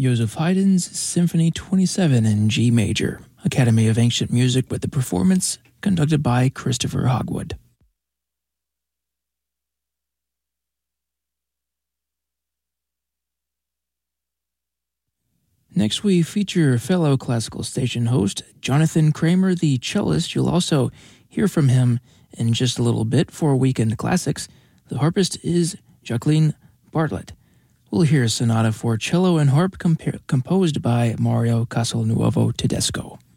Joseph Haydn's Symphony 27 in G major, Academy of Ancient Music with the performance conducted by Christopher Hogwood. Next, we feature fellow classical station host Jonathan Kramer, the cellist. You'll also hear from him in just a little bit for Weekend Classics. The harpist is Jacqueline Bartlett. We'll hear a sonata for cello and harp composed by Mario Castelnuovo Tedesco.